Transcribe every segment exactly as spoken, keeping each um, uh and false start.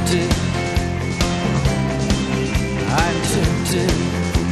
tempted. I'm tempted.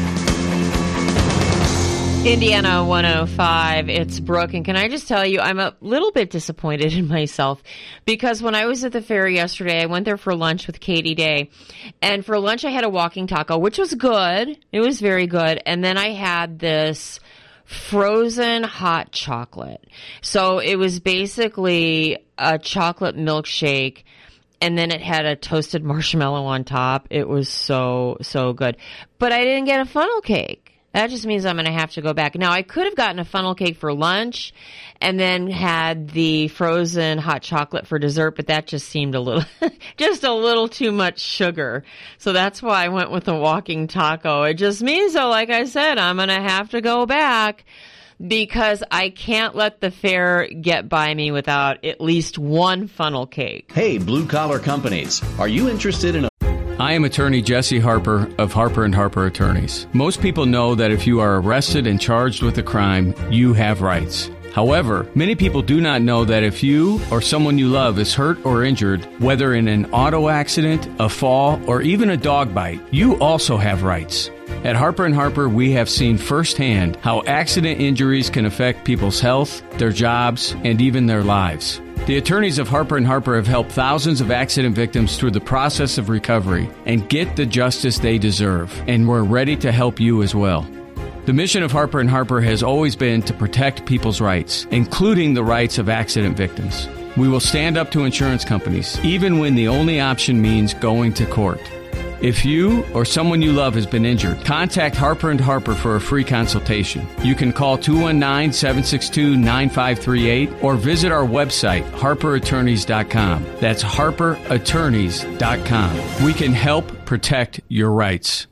Indiana one oh five, it's Brooke, and can I just tell you, I'm a little bit disappointed in myself because when I was at the fair yesterday, I went there for lunch with Katie Day, and for lunch I had a walking taco, which was good. It was very good, and then I had this frozen hot chocolate. So it was basically a chocolate milkshake, and then it had a toasted marshmallow on top. It was so, so good. But I didn't get a funnel cake. That just means I'm going to have to go back. Now, I could have gotten a funnel cake for lunch and then had the frozen hot chocolate for dessert, but that just seemed a little, just a little too much sugar. So that's why I went with the walking taco. It just means, though, like I said, I'm going to have to go back because I can't let the fair get by me without at least one funnel cake. Hey, blue-collar companies, are you interested in a I am attorney Jesse Harper of Harper and Harper Attorneys. Most people know that if you are arrested and charged with a crime, you have rights. However, many people do not know that if you or someone you love is hurt or injured, whether in an auto accident, a fall, or even a dog bite, you also have rights. At Harper and Harper, we have seen firsthand how accident injuries can affect people's health, their jobs, and even their lives. The attorneys of Harper and Harper have helped thousands of accident victims through the process of recovery and get the justice they deserve, and we're ready to help you as well. The mission of Harper and Harper has always been to protect people's rights, including the rights of accident victims. We will stand up to insurance companies, even when the only option means going to court. If you or someone you love has been injured, contact Harper and Harper for a free consultation. You can call two one nine, seven six two, nine five three eight or visit our website, harper attorneys dot com. That's harper attorneys dot com. We can help protect your rights.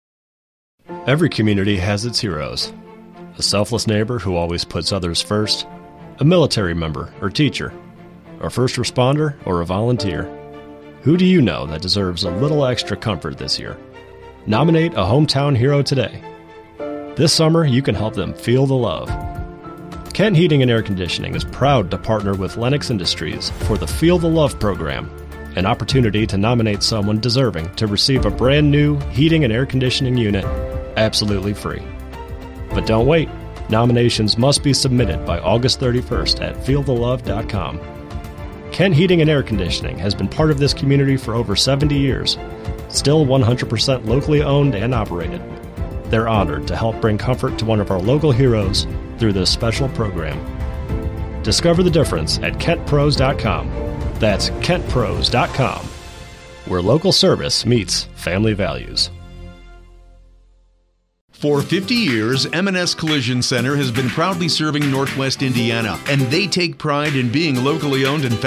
Every community has its heroes. A selfless neighbor who always puts others first, a military member or teacher, a first responder or a volunteer. Who do you know that deserves a little extra comfort this year? Nominate a hometown hero today. This summer, you can help them feel the love. Kent Heating and Air Conditioning is proud to partner with Lennox Industries for the Feel the Love program, an opportunity to nominate someone deserving to receive a brand new heating and air conditioning unit absolutely free. But don't wait. Nominations must be submitted by August thirty-first at feel the love dot com. Kent Heating and Air Conditioning has been part of this community for over seventy years, still one hundred percent locally owned and operated. They're honored to help bring comfort to one of our local heroes through this special program. Discover the difference at kent pros dot com. That's kent pros dot com, where local service meets family values. For fifty years, M and S Collision Center has been proudly serving Northwest Indiana, and they take pride in being locally owned and